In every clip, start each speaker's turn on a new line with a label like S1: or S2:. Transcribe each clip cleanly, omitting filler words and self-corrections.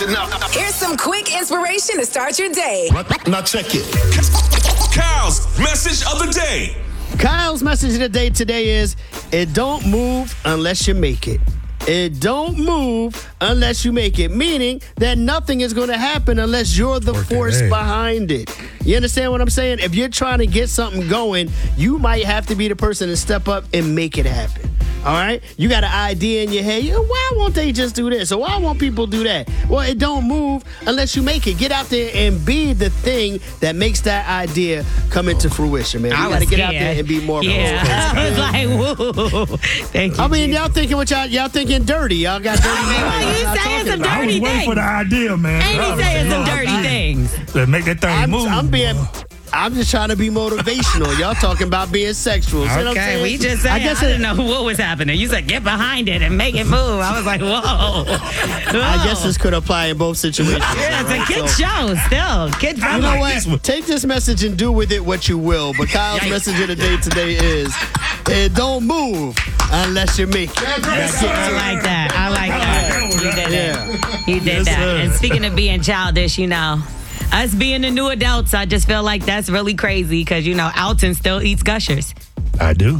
S1: Here's some quick inspiration to start your day.
S2: Now check it.
S3: Kyle's message of the day.
S4: Kyle's message of the day today is, it don't move unless you make it. It don't move unless you make it, meaning that nothing is going to happen unless you're the force behind it. You understand what I'm saying? If you're trying to get something going, you might have to be the person to step up and make it happen. All right? You got an idea in your head. Why won't they just do this? Or why won't people do that? Well, it don't move unless you make it. Get out there and be the thing that makes that idea come into fruition, man. You got to get out there and be more.
S5: I was like, whoa. Thank you.
S4: I mean, y'all thinking what y'all thinking dirty. Y'all got dirty.
S5: You saying some dirty things.
S6: I was waiting for the idea, man.
S5: Ain't he saying some dirty things?
S6: To make that thing move.
S4: I'm just trying to be motivational. Y'all talking about being sexual.
S5: Okay, we just saying, I didn't know what was happening. You said get behind it and make it move. I was like, whoa.
S4: I guess this could apply in both situations.
S5: Yeah, it's a kid show still. Kid friendly.
S4: You know what? Take this message and do with it what you will. But Kyle's message of the day today is, it don't move unless you make it.
S5: I like that. I like that. You did it. You did that.
S6: Sir.
S5: And speaking of being childish, us being the new adults, I just feel like that's really crazy because, Alton still eats Gushers.
S6: I do.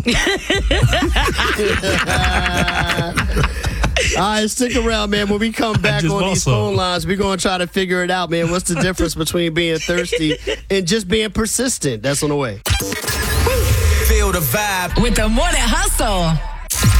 S4: All right, stick around, man. When we come back on these phone lines, we're going to try to figure it out, man. What's the difference between being thirsty and just being persistent? That's on the way.
S1: Feel the vibe with the Morning Hustle.